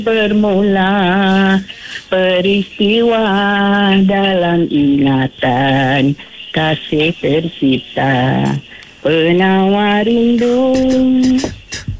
Bermula peristiwa dalam ingatan kasih tercipta penawar rindu